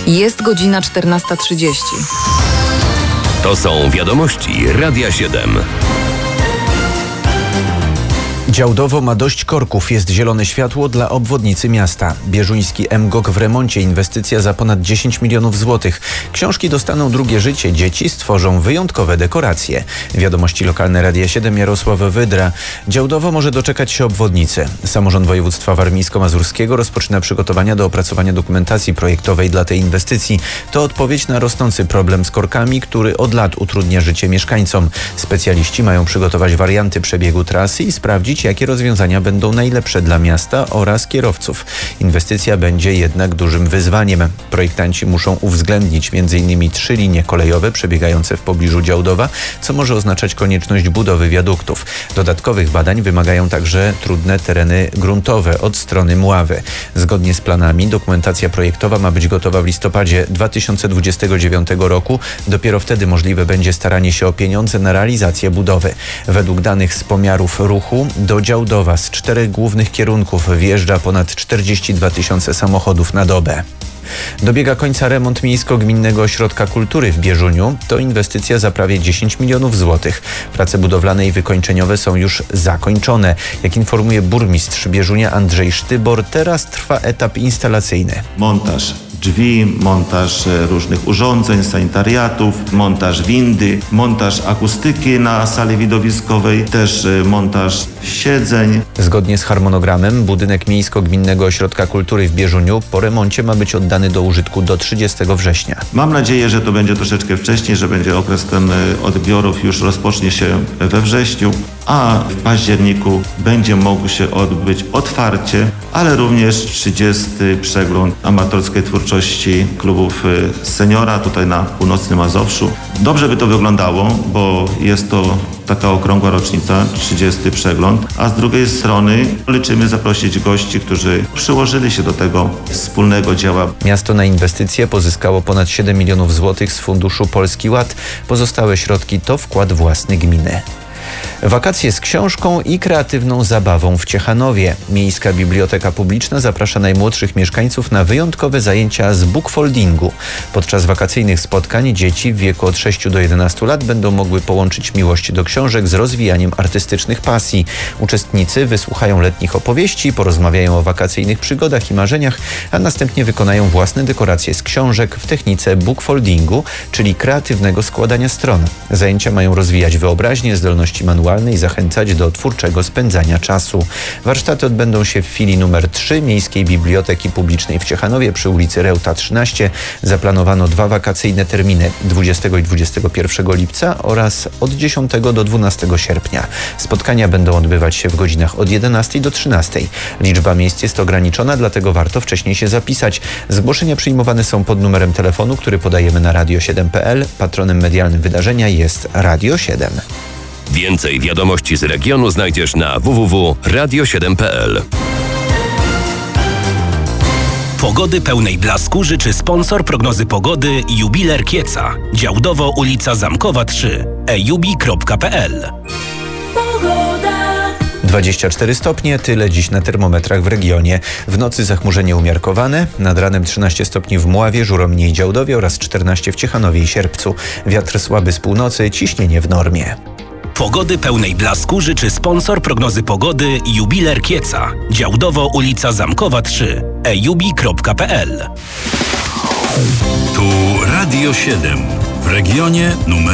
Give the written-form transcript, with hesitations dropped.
Jest godzina 14:30. To są wiadomości Radia 7. Działdowo ma dość korków. Jest zielone światło dla obwodnicy miasta. Bieżuński mGOK w remoncie. Inwestycja za ponad 10 milionów złotych. Książki dostaną drugie życie. Dzieci stworzą wyjątkowe dekoracje. Wiadomości lokalne Radia 7. Jarosław Wydra. Działdowo może doczekać się obwodnicy. Samorząd województwa warmińsko-mazurskiego rozpoczyna przygotowania do opracowania dokumentacji projektowej dla tej inwestycji. To odpowiedź na rosnący problem z korkami, który od lat utrudnia życie mieszkańcom. Specjaliści mają przygotować warianty przebiegu trasy i sprawdzić, jakie rozwiązania będą najlepsze dla miasta oraz kierowców. Inwestycja będzie jednak dużym wyzwaniem. Projektanci muszą uwzględnić m.in. 3 linie kolejowe przebiegające w pobliżu Działdowa, co może oznaczać konieczność budowy wiaduktów. Dodatkowych badań wymagają także trudne tereny gruntowe od strony Mławy. Zgodnie z planami dokumentacja projektowa ma być gotowa w listopadzie 2029 roku. Dopiero wtedy możliwe będzie staranie się o pieniądze na realizację budowy. Według danych z pomiarów ruchu do Działdowa z 4 głównych kierunków wjeżdża ponad 42 000 samochodów na dobę. Dobiega końca remont Miejsko-Gminnego Ośrodka Kultury w Bieżuniu. To inwestycja za prawie 10 milionów złotych. Prace budowlane i wykończeniowe są już zakończone. Jak informuje burmistrz Bieżunia Andrzej Sztybor, teraz trwa etap instalacyjny. Montaż drzwi, montaż różnych urządzeń, sanitariatów, montaż windy, montaż akustyki na sali widowiskowej, też montaż siedzeń. Zgodnie z harmonogramem budynek Miejsko-Gminnego Ośrodka Kultury w Bieżuniu po remoncie ma być oddany do użytku do 30 września. Mam nadzieję, że to będzie troszeczkę wcześniej, że będzie okres ten odbiorów już rozpocznie się we wrześniu, a w październiku będzie mógł się odbyć otwarcie, ale również 30. przegląd amatorskiej twórczości klubów seniora tutaj na północnym Mazowszu. Dobrze by to wyglądało, bo jest to taka okrągła rocznica, 30. przegląd, a z drugiej strony liczymy zaprosić gości, którzy przyłożyli się do tego wspólnego dzieła. Miasto na inwestycje pozyskało ponad 7 milionów złotych z funduszu Polski Ład. Pozostałe środki to wkład własny gminy. Wakacje z książką i kreatywną zabawą w Ciechanowie. Miejska Biblioteka Publiczna zaprasza najmłodszych mieszkańców na wyjątkowe zajęcia z bookfoldingu. Podczas wakacyjnych spotkań dzieci w wieku od 6 do 11 lat będą mogły połączyć miłość do książek z rozwijaniem artystycznych pasji. Uczestnicy wysłuchają letnich opowieści, porozmawiają o wakacyjnych przygodach i marzeniach, a następnie wykonają własne dekoracje z książek w technice bookfoldingu, czyli kreatywnego składania stron. Zajęcia mają rozwijać wyobraźnię, zdolności manualne i zachęcać do twórczego spędzania czasu. Warsztaty odbędą się w filii numer 3 Miejskiej Biblioteki Publicznej w Ciechanowie przy ulicy Reuta 13. Zaplanowano 2 wakacyjne terminy 20 i 21 lipca oraz od 10 do 12 sierpnia. Spotkania będą odbywać się w godzinach od 11 do 13. Liczba miejsc jest ograniczona, dlatego warto wcześniej się zapisać. Zgłoszenia przyjmowane są pod numerem telefonu, który podajemy na radio7.pl. Patronem medialnym wydarzenia jest Radio 7. Więcej wiadomości z regionu znajdziesz na www.radio7.pl. Pogody pełnej blasku życzy sponsor prognozy pogody Jubiler Kieca. Działdowo ulica Zamkowa 3. ejubi.pl. 24 stopnie, tyle dziś na termometrach w regionie. W nocy zachmurzenie umiarkowane, nad ranem 13 stopni w Mławie, Żuromnie i Działdowie oraz 14 w Ciechanowie i Sierpcu. Wiatr słaby z północy, ciśnienie w normie. Pogody pełnej blasku życzy sponsor prognozy pogody Jubiler Kieca. Działdowo ulica Zamkowa 3. ejubi.pl. Tu Radio 7 w regionie numer